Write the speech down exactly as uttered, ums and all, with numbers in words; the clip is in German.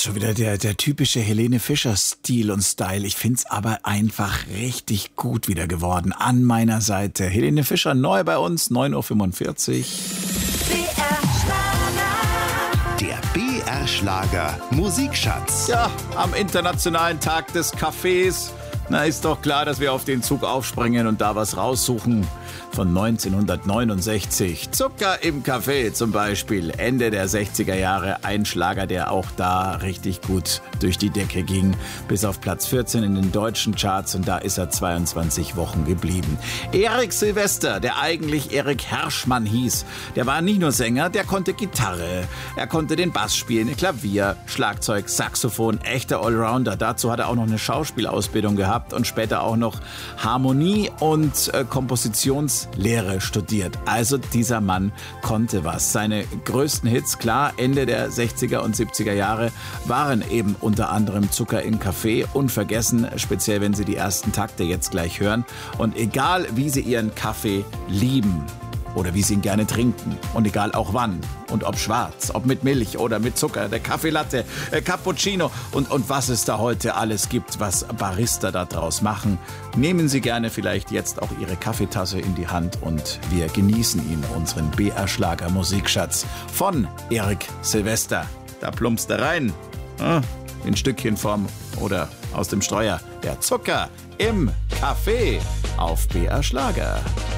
schon wieder der, der typische Helene Fischer-Stil und Style. Ich find's aber einfach richtig gut wieder geworden. An meiner Seite Helene Fischer, neu bei uns, neun Uhr fünfundvierzig. Der B R-Schlager Musikschatz. Ja, am internationalen Tag des Kaffees. Na, ist doch klar, dass wir auf den Zug aufspringen und da was raussuchen. Von neunzehnhundertneunundsechzig. Zucker im Kaffee zum Beispiel. Ende der sechziger Jahre. Ein Schlager, der auch da richtig gut durch die Decke ging. Bis auf Platz vierzehn in den deutschen Charts. Und da ist er zweiundzwanzig Wochen geblieben. Erik Silvester, der eigentlich Erik Herschmann hieß. Der war nicht nur Sänger, der konnte Gitarre. Er konnte den Bass spielen, Klavier, Schlagzeug, Saxophon. Echter Allrounder. Dazu hat er auch noch eine Schauspielausbildung gehabt. Und später auch noch Harmonie und äh, Kompositions Lehre studiert. Also dieser Mann konnte was. Seine größten Hits, klar, Ende der sechziger und siebziger Jahre, waren eben unter anderem Zucker im Kaffee. Unvergessen, speziell wenn Sie die ersten Takte jetzt gleich hören. Und egal, wie Sie Ihren Kaffee lieben oder wie Sie ihn gerne trinken und egal auch wann und ob schwarz, ob mit Milch oder mit Zucker, der Kaffeelatte, äh, Cappuccino und, und was es da heute alles gibt, was Barista da draus machen. Nehmen Sie gerne vielleicht jetzt auch Ihre Kaffeetasse in die Hand und wir genießen ihn, unseren B R-Schlager Musikschatz von Erik Silvester. Da plumpst er rein, äh, in Stückchenform oder aus dem Streuer. Der Zucker im Kaffee auf B R-Schlager.